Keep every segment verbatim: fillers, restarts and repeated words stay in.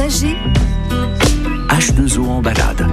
partager. H deux O en balade.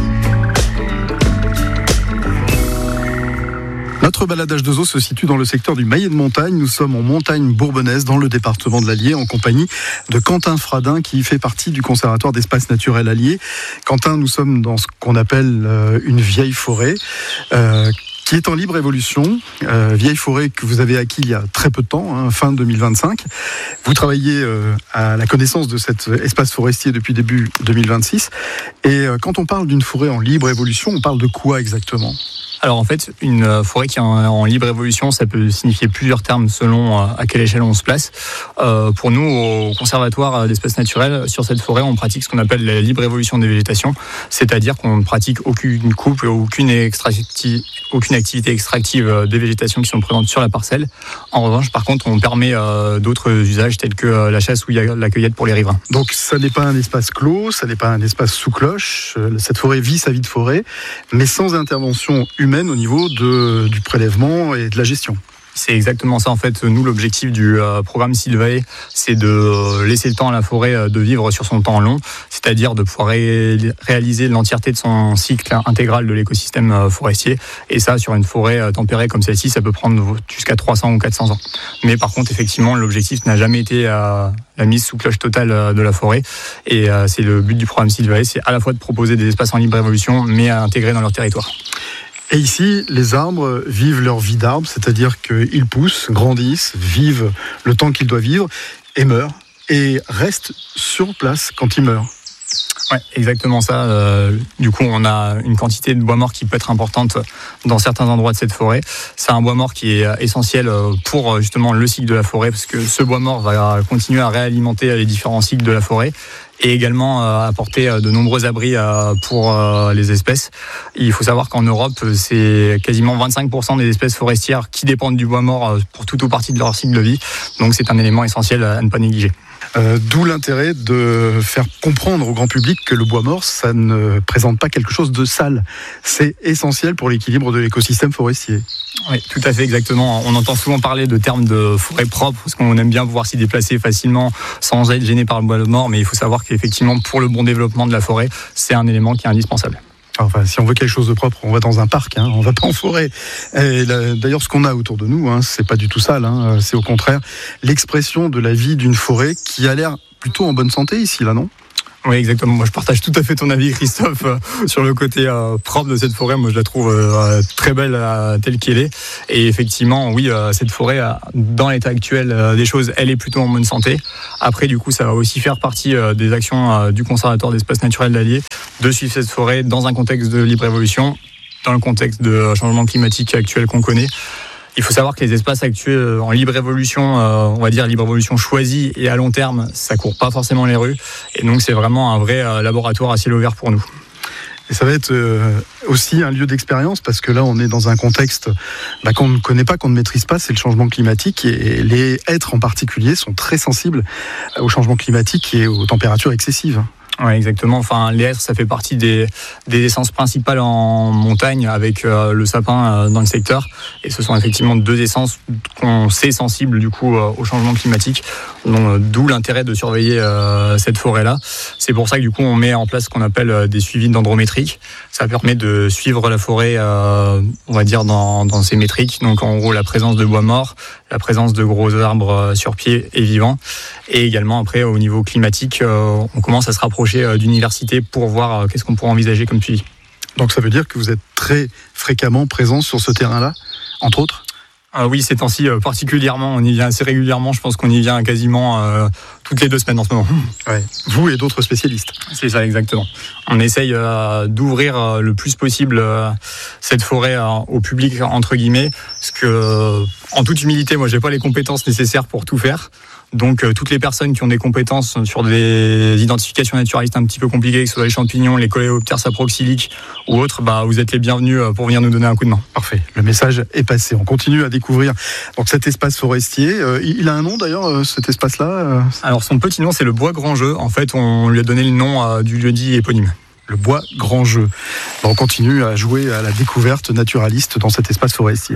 Notre balade H deux O se situe dans le secteur du Maillet de Montagne. Nous sommes en montagne bourbonnaise, dans le département de l'Allier, en compagnie de Quentin Fradin, qui fait partie du Conservatoire d'espaces naturels Allier. Quentin, nous sommes dans ce qu'on appelle euh, une vieille forêt, euh, qui est en libre évolution. Euh, vieille forêt que vous avez acquis il y a très peu de temps, hein, fin deux mille vingt-cinq. Vous travaillez euh, à la connaissance de cet espace forestier depuis début deux mille vingt-six. Et euh, quand on parle d'une forêt en libre évolution, on parle de quoi exactement ? Alors en fait, une forêt qui est en, en libre évolution, ça peut signifier plusieurs termes selon à quelle échelle on se place. Euh, pour nous, au Conservatoire d'espaces naturels, sur cette forêt, on pratique ce qu'on appelle la libre évolution des végétations, c'est-à-dire qu'on ne pratique aucune coupe, aucune, extracti- aucune activité extractive des végétations qui sont présentes sur la parcelle. En revanche, par contre, on permet euh, d'autres usages tels que la chasse ou la cueillette pour les riverains. Donc ça n'est pas un espace clos, ça n'est pas un espace sous cloche. Cette forêt vit sa vie de forêt, mais sans intervention humaine au niveau de, du prélèvement et de la gestion. C'est exactement ça en fait. Nous, l'objectif du euh, programme Sylvae, c'est de euh, laisser le temps à la forêt euh, de vivre sur son temps long, c'est-à-dire de pouvoir ré- réaliser l'entièreté de son cycle intégral de l'écosystème euh, forestier. Et ça, sur une forêt euh, tempérée comme celle-ci, ça peut prendre jusqu'à trois cents ou quatre cents ans. Mais par contre, effectivement, l'objectif n'a jamais été euh, la mise sous cloche totale euh, de la forêt. Et euh, c'est le but du programme Sylvae, c'est à la fois de proposer des espaces en libre évolution, mais à intégrer dans leur territoire. Et ici, les arbres vivent leur vie d'arbre, c'est-à-dire qu'ils poussent, grandissent, vivent le temps qu'ils doivent vivre et meurent, et restent sur place quand ils meurent. Ouais, exactement ça. Euh, du coup, on a une quantité de bois mort qui peut être importante dans certains endroits de cette forêt. C'est un bois mort qui est essentiel pour justement le cycle de la forêt, parce que ce bois mort va continuer à réalimenter les différents cycles de la forêt et également euh, apporter de nombreux abris euh, pour euh, les espèces. Il faut savoir qu'en Europe, c'est quasiment vingt-cinq pour cent des espèces forestières qui dépendent du bois mort euh, pour tout ou partie de leur cycle de vie. Donc c'est un élément essentiel à ne pas négliger. Euh, d'où l'intérêt de faire comprendre au grand public que le bois mort, ça ne présente pas quelque chose de sale. C'est essentiel pour l'équilibre de l'écosystème forestier. Oui, tout à fait, exactement. On entend souvent parler de termes de forêt propre, parce qu'on aime bien pouvoir s'y déplacer facilement sans être gêné par le bois mort, mais il faut savoir qu'effectivement, pour le bon développement de la forêt, c'est un élément qui est indispensable. Enfin, si on veut quelque chose de propre, on va dans un parc, hein, on va pas en forêt. Et là, d'ailleurs, ce qu'on a autour de nous, hein, c'est pas du tout sale, hein, c'est au contraire l'expression de la vie d'une forêt qui a l'air plutôt en bonne santé ici, là, non ? Oui, exactement. Moi, je partage tout à fait ton avis, Christophe, euh, sur le côté euh, propre de cette forêt. Moi, je la trouve euh, très belle euh, telle qu'elle est. Et effectivement, oui, euh, cette forêt, euh, dans l'état actuel euh, des choses, elle est plutôt en bonne santé. Après, du coup, ça va aussi faire partie euh, des actions euh, du Conservatoire d'espaces naturels d'Allier, de suivre cette forêt dans un contexte de libre évolution, dans le contexte de changement climatique actuel qu'on connaît. Il faut savoir que les espaces actuels en libre évolution, euh, on va dire libre évolution choisie et à long terme, ça court pas forcément les rues. Et donc c'est vraiment un vrai euh, laboratoire à ciel ouvert pour nous. Et ça va être euh, aussi un lieu d'expérience, parce que là on est dans un contexte bah, qu'on ne connaît pas, qu'on ne maîtrise pas, c'est le changement climatique. Et les êtres en particulier sont très sensibles au changement climatique et aux températures excessives. Oui, exactement. Enfin, les hêtres, ça fait partie des, des essences principales en montagne, avec euh, le sapin euh, dans le secteur. Et ce sont effectivement deux essences qu'on sait sensibles du coup euh, au changement climatique. Donc, euh, d'où l'intérêt de surveiller euh, cette forêt-là. C'est pour ça que du coup, on met en place ce qu'on appelle euh, des suivis dendrométriques. Ça permet de suivre la forêt, euh, on va dire dans, dans ces métriques. Donc, en gros, la présence de bois mort, la présence de gros arbres euh, sur pied et vivants. Et également après, au niveau climatique, euh, on commence à se rapprocher d'université pour voir qu'est-ce qu'on pourrait envisager comme suivi. Donc ça veut dire que vous êtes très fréquemment présent sur ce terrain-là, entre autres ? Euh, oui, ces temps-ci euh, particulièrement, on y vient assez régulièrement. Je pense qu'on y vient quasiment euh, toutes les deux semaines en ce moment. Ouais. Vous et d'autres spécialistes. C'est ça, exactement. On essaye euh, d'ouvrir euh, le plus possible euh, cette forêt euh, au public, entre guillemets, parce que, euh, en toute humilité, moi, j'ai pas les compétences nécessaires pour tout faire. Donc euh, toutes les personnes qui ont des compétences sur des identifications naturalistes un petit peu compliquées, que ce soit les champignons, les coléoptères saproxyliques ou autres, bah, vous êtes les bienvenus pour venir nous donner un coup de main. Parfait, le message est passé. On continue à découvrir donc, cet espace forestier. Euh, il a un nom d'ailleurs, euh, cet espace-là euh... Alors son petit nom, c'est le Bois Grand Jeu. En fait, on lui a donné le nom euh, du lieu-dit éponyme. Le Bois Grand Jeu. On continue à jouer à la découverte naturaliste dans cet espace forestier.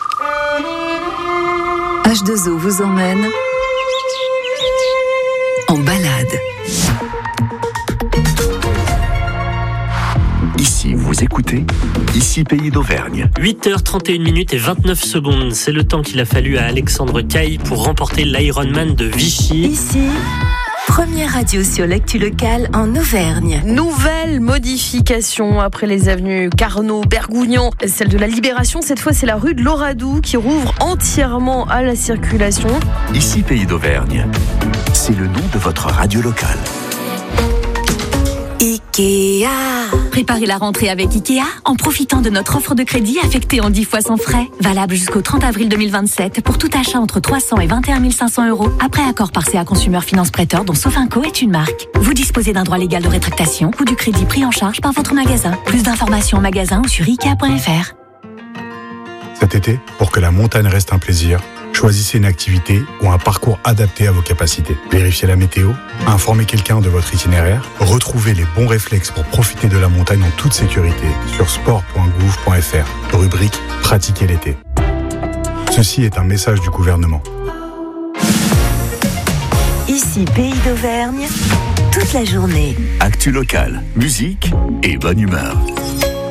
H deux O vous emmène en balade. écoutez Ici Pays d'Auvergne. huit heures trente et une minutes et vingt-neuf secondes. C'est le temps qu'il a fallu à Alexandre Caille pour remporter l'Ironman de Vichy. Ici, première radio sur l'actu locale en Auvergne. Nouvelle modification après les avenues Carnot, Bergougnan, celle de la Libération. Cette fois, c'est la rue de l'Oradou qui rouvre entièrement à la circulation. Ici Pays d'Auvergne. C'est le nom de votre radio locale. Ikea. Préparez la rentrée avec Ikea en profitant de notre offre de crédit affectée en dix fois sans frais. Valable jusqu'au trente avril deux mille vingt-sept pour tout achat entre trois cents et vingt et un mille cinq cents euros. Après accord par C A Consumer Finance Prêteur dont Sofinco est une marque. Vous disposez d'un droit légal de rétractation ou du crédit pris en charge par votre magasin. Plus d'informations en magasin ou sur ikea point f r. Cet été, pour que la montagne reste un plaisir, choisissez une activité ou un parcours adapté à vos capacités. Vérifiez la météo, informez quelqu'un de votre itinéraire, retrouvez les bons réflexes pour profiter de la montagne en toute sécurité sur sport point gouv point f r, rubrique « Pratiquer l'été ». Ceci est un message du gouvernement. Ici Pays d'Auvergne, toute la journée. Actu locale, musique et bonne humeur.